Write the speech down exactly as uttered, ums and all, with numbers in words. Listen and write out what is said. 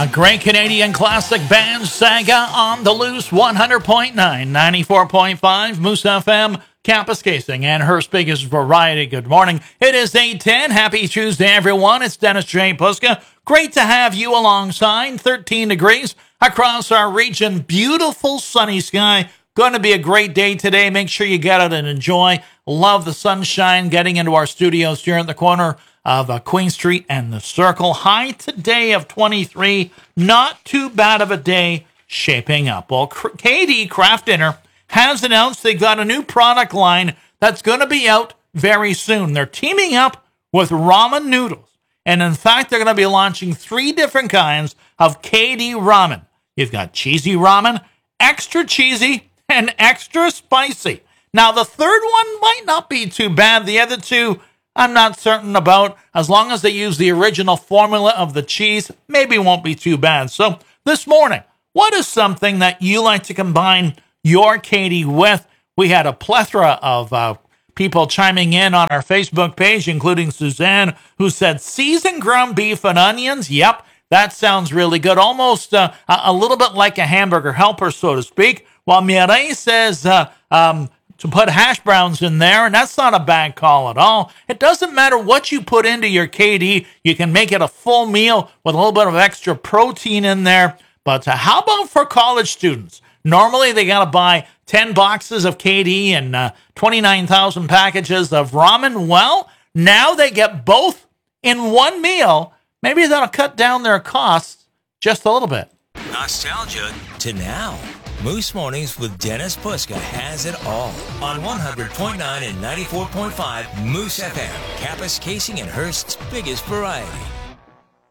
A great Canadian classic band, Saga on the Loose, one hundred point nine, ninety-four point five, Moose F M, Campus Casing, and Hearst's biggest variety. Good morning. It is eight ten. Happy Tuesday, everyone. It's Dennis J. Puska. Great to have you alongside. thirteen degrees across our region. Beautiful sunny sky. Going to be a great day today. Make sure you get out and enjoy. Love the sunshine getting into our studios here at the corner of uh, Queen Street and the Circle. High today of twenty-three. Not too bad of a day shaping up. Well, K D Craft Dinner has announced they've got a new product line that's going to be out very soon. They're teaming up with ramen noodles. And in fact, they're going to be launching three different kinds of K D ramen. You've got cheesy ramen, extra cheesy, and extra spicy. Now, the third one might not be too bad. The other two, I'm not certain about. As long as they use the original formula of the cheese, maybe won't be too bad. So this morning, what is something that you like to combine your K D with? We had a plethora of uh, people chiming in on our Facebook page, including Suzanne, who said seasoned ground beef and onions. Yep, that sounds really good. Almost uh, a little bit like a hamburger helper, so to speak. While Mireille says uh, um, to put hash browns in there, and that's not a bad call at all. It doesn't matter what you put into your K D. You can make it a full meal with a little bit of extra protein in there. But uh, how about for college students? Normally, they got to buy ten boxes of K D and uh, twenty-nine thousand packages of ramen. Well, now they get both in one meal. Maybe that'll cut down their costs just a little bit. Nostalgia to now. Moose Mornings with Dennis Puska has it all on one hundred point nine and ninety-four point five Moose F M, Campus Casing and Hearst's biggest variety.